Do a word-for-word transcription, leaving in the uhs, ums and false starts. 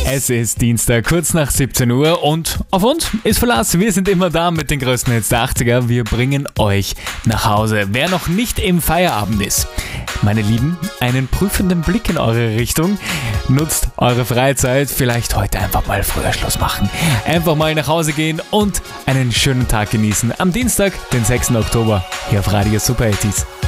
Es ist Dienstag, kurz nach siebzehn Uhr und auf uns ist Verlass. Wir sind immer da mit den größten Hits der achtziger. Wir bringen euch nach Hause. Wer noch nicht im Feierabend ist, meine Lieben, einen prüfenden Blick in eure Richtung. Nutzt eure Freizeit, vielleicht heute einfach mal früher Schluss machen. Einfach mal nach Hause gehen und einen schönen Tag genießen. Am Dienstag, den sechsten Oktober, hier auf Radio Super achtzig.